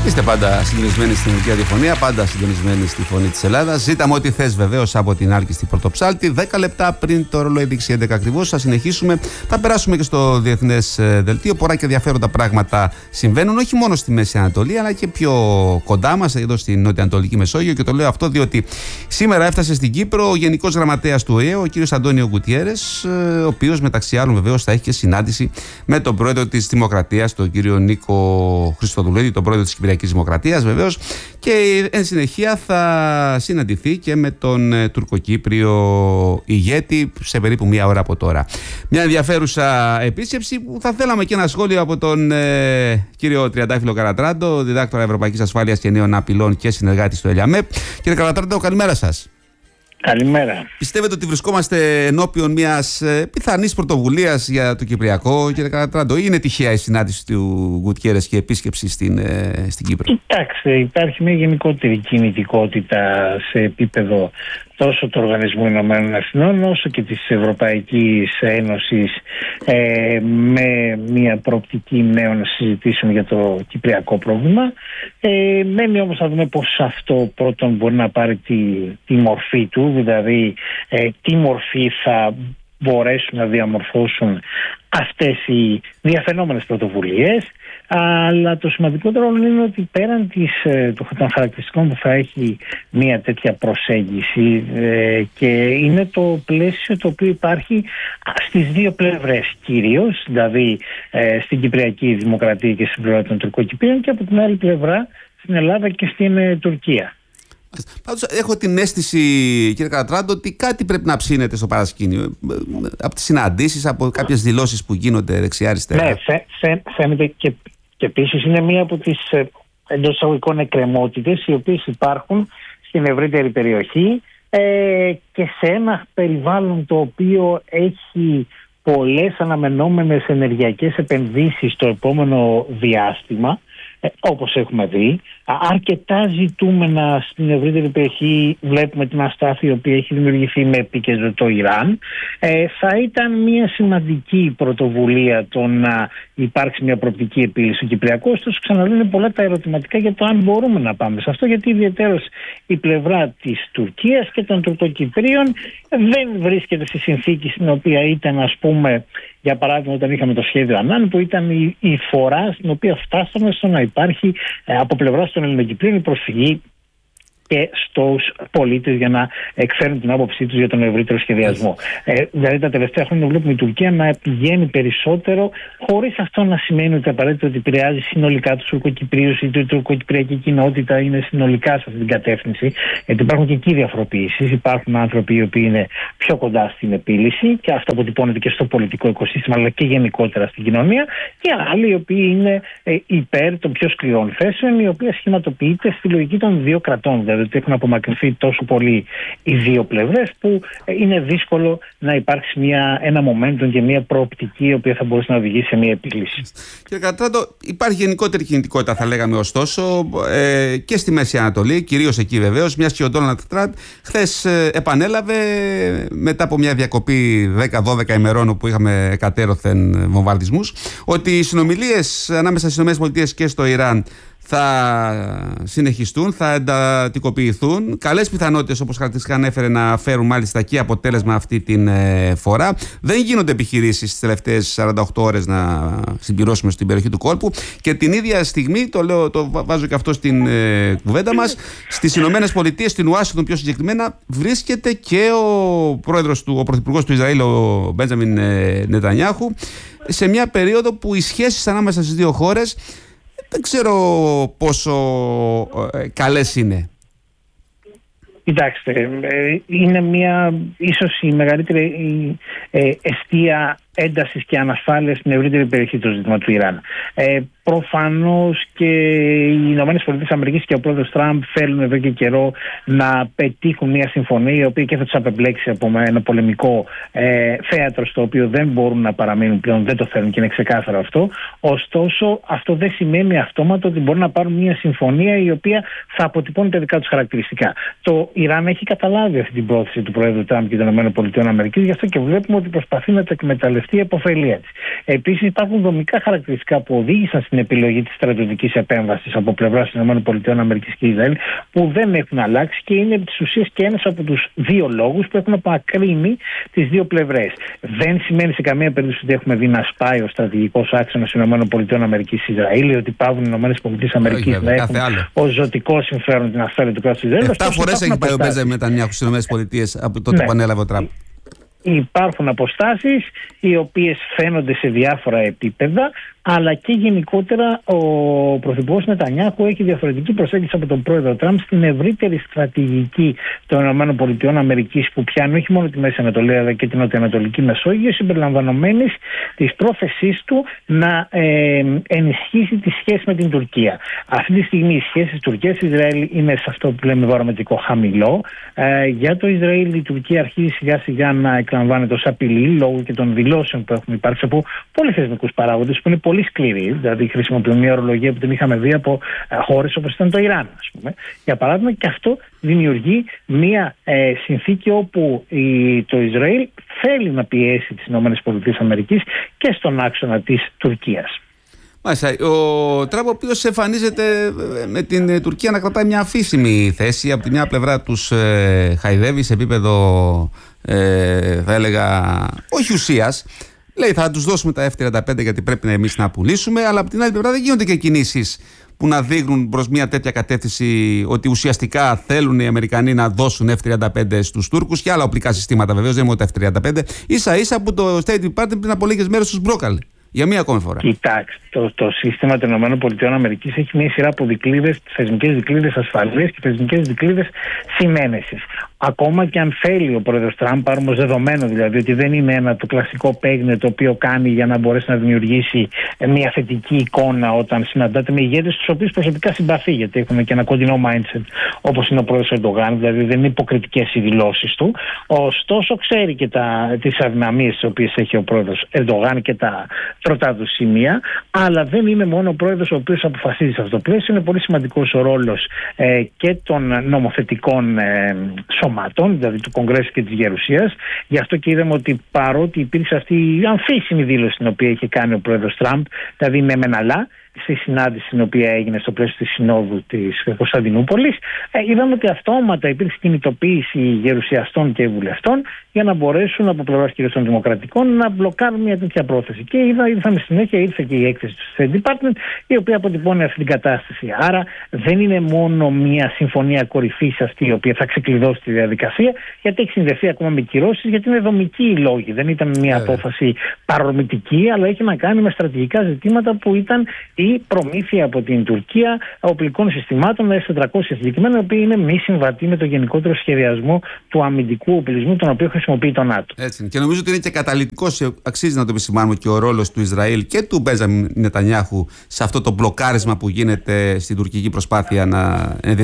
Είστε πάντα συντονισμένοι στην Ελληνική Ραδιοφωνία, πάντα συντονισμένοι στη Φωνή της Ελλάδας. Ζήταμε ό,τι θες βεβαίως από την Άρκιστη Πρωτοψάλτη. 10 λεπτά πριν το ρολόι δείξει 11 ακριβώς. Θα συνεχίσουμε. Θα περάσουμε και στο διεθνές δελτίο. Πολλά και ενδιαφέροντα πράγματα συμβαίνουν, όχι μόνο στη Μέση Ανατολή, αλλά και πιο κοντά μας, εδώ στην Νοτιοανατολική Μεσόγειο. Και το λέω αυτό διότι σήμερα έφτασε στην Κύπρο ο Γενικός Γραμματέας του ΟΗΕ, ο κ. Αντώνιο Γκουτιέρες, ο οποίος μεταξύ άλλων βεβαίως θα έχει και συνάντηση με τον πρόεδρο της Δημοκρατίας, τον κ. Νίκο Χριστοδουλίδη, τον πρόεδρο της Κυπριακής Δημοκρατίας βεβαίως, και εν συνεχεία θα συναντηθεί και με τον τουρκοκύπριο ηγέτη σε περίπου μία ώρα από τώρα. Μια ενδιαφέρουσα επίσκεψη που θα θέλαμε και ένα σχόλιο από τον κύριο Τριαντάφυλλο Καρατράντο, διδάκτορα Ευρωπαϊκής Ασφάλειας και Νέων Απειλών και συνεργάτη στο ΕΛΙΑΜΕΠ. Κύριε Καρατράντο, καλημέρα σας. Καλημέρα. Πιστεύετε ότι βρισκόμαστε ενώπιον μιας πιθανής πρωτοβουλίας για το Κυπριακό, κύριε Καρατράντο, ή είναι τυχαία η συνάντηση του Γκουτιέρες και η επίσκεψη στην Κύπρο? Κοιτάξτε, υπάρχει μια γενικότερη κινητικότητα σε επίπεδο τόσο του Οργανισμού Ηνωμένων Εθνών όσο και της Ευρωπαϊκής Ένωσης με μια προοπτική νέων συζητήσεων για το κυπριακό πρόβλημα. Μένει όμως να δούμε πώς αυτό πρώτον μπορεί να πάρει τη μορφή του, δηλαδή τι μορφή θα μπορέσουν να διαμορφώσουν αυτές οι διαφαινόμενες πρωτοβουλίες. Αλλά το σημαντικότερο είναι ότι πέραν των χαρακτηριστικών που θα έχει μια τέτοια προσέγγιση και είναι το πλαίσιο το οποίο υπάρχει στις δύο πλευρές κυρίως, δηλαδή στην Κυπριακή Δημοκρατία και στην πλευρά των Τουρκοκυπρίων και από την άλλη πλευρά στην Ελλάδα και στην Τουρκία. Πάντως έχω την αίσθηση, κύριε Καρατράντο, ότι κάτι πρέπει να ψήνεται στο παρασκήνιο από τις συναντήσεις, από κάποιες δηλώσεις που γίνονται δεξιά-αριστερά. Ναι, φαίνεται και επίσης είναι μία από τις εντός εισαγωγικών εκκρεμότητες οι οποίες υπάρχουν στην ευρύτερη περιοχή και σε ένα περιβάλλον το οποίο έχει πολλές αναμενόμενες ενεργειακές επενδύσεις στο επόμενο διάστημα, όπως έχουμε δει. Αρκετά ζητούμενα στην ευρύτερη περιοχή. Βλέπουμε την αστάθεια η οποία έχει δημιουργηθεί με επίκεντρο το Ιράν. Θα ήταν μια σημαντική πρωτοβουλία το να υπάρξει μια προοπτική επίλυση στο Κυπριακό. Ωστόσο, ξαναλέω, πολλά τα ερωτηματικά για το αν μπορούμε να πάμε σε αυτό, γιατί ιδιαίτερως η πλευρά της Τουρκίας και των Τουρκοκυπρίων δεν βρίσκεται στη συνθήκη στην οποία ήταν, ας πούμε, για παράδειγμα, όταν είχαμε το σχέδιο Ανάν, που ήταν η φορά στην οποία φτάσαμε στο να υπάρχει από πλευράς των Ελληνοκυπρίων η προσφυγή και στους πολίτες για να εκφέρουν την άποψή τους για τον ευρύτερο σχεδιασμό. Δηλαδή τα τελευταία χρόνια βλέπουμε η Τουρκία να πηγαίνει περισσότερο, χωρίς αυτό να σημαίνει ότι απαραίτητα ότι επηρεάζει συνολικά τους Τουρκοκυπρίους ή η τουρκοκυπριακή κοινότητα είναι συνολικά σε αυτή την κατεύθυνση. Γιατί υπάρχουν και εκεί διαφοροποιήσεις. Υπάρχουν άνθρωποι οι οποίοι είναι πιο κοντά στην επίλυση και αυτό αποτυπώνεται και στο πολιτικό οικοσύστημα αλλά και γενικότερα στην κοινωνία, και άλλοι οι οποίοι είναι υπέρ των πιο σκληρών θέσεων, η οποία σχηματοποιείται στη λογική των δύο κρατών. Δηλαδή ότι έχουν απομακρυνθεί τόσο πολύ οι δύο πλευρές που είναι δύσκολο να υπάρξει ένα momentum και μια προοπτική η οποία θα μπορούσε να οδηγήσει σε μια επίλυση. Κύριε Καρατράντο, υπάρχει γενικότερη κινητικότητα, θα λέγαμε, ωστόσο, και στη Μέση Ανατολή, κυρίως εκεί βεβαίως, μιας και ο Ντόναλντ Τραμπ χθες επανέλαβε μετά από μια διακοπή 10-12 ημερών όπου είχαμε εκατέρωθεν βομβαρδισμούς, ότι οι συνομιλίες ανάμεσα στις ΗΠΑ και στο Ιράν θα συνεχιστούν, θα εντατικοποιηθούν. Καλές πιθανότητες, όπως χαρακτηριστικά ανέφερε, να φέρουν μάλιστα και αποτέλεσμα αυτή την φορά. Δεν γίνονται επιχειρήσεις τις τελευταίες 48 ώρες να συμπληρώσουμε στην περιοχή του κόλπου. Και την ίδια στιγμή, το βάζω και αυτό στην κουβέντα μας, στις Ηνωμένες Πολιτείες, στην Ουάσιγκτον πιο συγκεκριμένα, βρίσκεται και ο πρωθυπουργός του Ισραήλ, ο Μπέντζαμιν Νετανιάχου, σε μια περίοδο που οι σχέσεις ανάμεσα στις δύο χώρες δεν ξέρω πόσο καλές είναι. Κοιτάξτε, είναι ίσως η μεγαλύτερη αιστεία έντασης και ανασφάλειας στην ευρύτερη περιοχή το ζήτημα του Ιράν. Προφανώς και οι ΗΠΑ και ο πρόεδρος Τραμπ θέλουν εδώ και καιρό να πετύχουν μια συμφωνία η οποία και θα τους απεμπλέξει από ένα πολεμικό θέατρο στο οποίο δεν μπορούν να παραμείνουν πλέον, δεν το θέλουν και είναι ξεκάθαρο αυτό. Ωστόσο, αυτό δεν σημαίνει αυτόματα ότι μπορούν να πάρουν μια συμφωνία η οποία θα αποτυπώνει τα δικά τους χαρακτηριστικά. Το Ιράν έχει καταλάβει αυτή την πρόθεση του πρόεδρου Τραμπ και των ΗΠΑ, γι' αυτό και βλέπουμε ότι προσπαθεί να το εκμεταλλευτεί αυτή η επωφελία της. Επίσης, υπάρχουν δομικά χαρακτηριστικά που οδήγησαν στην επιλογή της στρατιωτικής επέμβασης από πλευράς των ΗΠΑ και Ισραήλ, που δεν έχουν αλλάξει και είναι επί της ουσίας και ένας από τους δύο λόγους που έχουν απακρίνει τις δύο πλευρές. Δεν σημαίνει σε καμία περίπτωση ότι έχουμε δει να σπάει ο στρατηγικός άξονας των ΗΠΑ Ισραήλ, ή ότι πάβουν οι ΗΠΑ να έχουν ως ζωτικό συμφέρον την ασφάλεια του κράτους Ισραήλ. 7 φορές έχει πάει ο Μπέντζαμιν Νετανιάχου στις ΗΠΑ από τότε που ανέλαβε ο Τραμπ. Υπάρχουν αποστάσεις οι οποίες φαίνονται σε διάφορα επίπεδα, αλλά και γενικότερα ο Πρωθυπουργός Νετανιάχου έχει διαφορετική προσέγγιση από τον πρόεδρο Τραμπ στην ευρύτερη στρατηγική των ΗΠΑ, που πιάνει όχι μόνο τη Μέση Ανατολή αλλά και την Νοτιοανατολική Μεσόγειο, συμπεριλαμβανομένης της πρόθεσής του να ενισχύσει τη σχέση με την Τουρκία. Αυτή τη στιγμή οι σχέσεις Τουρκίας-Ισραήλ είναι σε αυτό που λέμε βαρομετρικό χαμηλό. Για το Ισραήλ η Τουρκία αρχίζει σιγά σιγά να εκλαμβάνεται ως απειλή λόγω και των δηλώσεων που έχουν υπάρξει από πολυθεσμικούς παράγοντες που είναι πολύ σκληροί. Δηλαδή χρησιμοποιούν μια ορολογία που την είχαμε δει από χώρες όπως ήταν το Ιράν, ας πούμε. Για παράδειγμα, και αυτό δημιουργεί μια συνθήκη όπου το Ισραήλ θέλει να πιέσει τις ΗΠΑ και στον άξονα της Τουρκίας. Μάλιστα. Ο Τραμπ, ο οποίος εμφανίζεται με την Τουρκία να κρατάει μια αφήσιμη θέση. Από τη μια πλευρά τους χαϊδεύει σε επίπεδο, θα έλεγα, όχι ουσίας. Λέει θα τους δώσουμε τα F-35 γιατί πρέπει εμείς να πουλήσουμε, αλλά από την άλλη πλευρά δεν γίνονται και κινήσεις που να δείχνουν προς μια τέτοια κατεύθυνση ότι ουσιαστικά θέλουν οι Αμερικανοί να δώσουν F-35 στους Τούρκους και άλλα οπλικά συστήματα. Βεβαίως δεν είναι μόνο τα F-35. Ίσα-ίσα που το State Department πριν από λίγες μέρες τους μπρόκαλε. Για μία ακόμη φορά. Κοιτάξτε, το σύστημα των ΗΠΑ έχει μια σειρά από δικλείδες, θεσμικές δικλείδες ασφαλείας και θεσμικές δικλείδες συνένεσης. Ακόμα και αν θέλει ο πρόεδρος Τραμπ, πάρουμε ως δεδομένο δηλαδή ότι δεν είναι το κλασικό παίγνε το οποίο κάνει για να μπορέσει να δημιουργήσει μια θετική εικόνα όταν συναντάται με ηγέτες τους οποίους προσωπικά συμπαθεί, γιατί έχουν και ένα κοντινό mindset όπως είναι ο πρόεδρος Ερντογάν, δηλαδή δεν είναι υποκριτικές οι δηλώσεις του. Ωστόσο, ξέρει και τις αδυναμίες τις οποίες έχει ο πρόεδρος Ερντογάν και τα τροτά του σημεία, αλλά δεν είναι μόνο ο πρόεδρος ο οποίος αποφασίζει σε αυτό το πλαίσιο. Είναι πολύ σημαντικός ο ρόλος και των νομοθετικών σωμάτων, δηλαδή του Κογκρέσου και της Γερουσίας. Γι' αυτό και είδαμε ότι παρότι υπήρξε αυτή η αμφίσιμη δήλωση την οποία είχε κάνει ο πρόεδρος Τραμπ, δηλαδή με μεν αλλά, στη συνάντηση την οποία έγινε στο πλαίσιο της Συνόδου της Κωνσταντινούπολης, είδαμε ότι αυτόματα υπήρξε κινητοποίηση γερουσιαστών και βουλευτών για να μπορέσουν από πλευράς κυρίως των Δημοκρατικών να μπλοκάρουν μια τέτοια πρόθεση. Και είδαμε συνέχεια, ήρθε και η έκθεση του State Department, η οποία αποτυπώνει αυτή την κατάσταση. Άρα δεν είναι μόνο μια συμφωνία κορυφής αυτή η οποία θα ξεκλειδώσει τη διαδικασία, γιατί έχει συνδεθεί ακόμα με κυρώσεις, γιατί είναι δομικοί οι λόγοι. Δεν ήταν μια απόφαση παρορμητική, αλλά έχει να κάνει με στρατηγικά ζητήματα που ήταν η προμήθεια από την Τουρκία οπλικών συστημάτων S-400 συγκεκριμένα, οι οποίοι είναι μη συμβατοί με το γενικότερο σχεδιασμό του αμυντικού οπλισμού, τον οποίο χρησιμοποιεί το ΝΑΤΟ. Έτσι. Και νομίζω ότι είναι και καταλυτικός, αξίζει να το επισημάνουμε, και ο ρόλος του Ισραήλ και του Μπέντζαμιν Νετανιάχου σε αυτό το μπλοκάρισμα που γίνεται στην τουρκική προσπάθεια να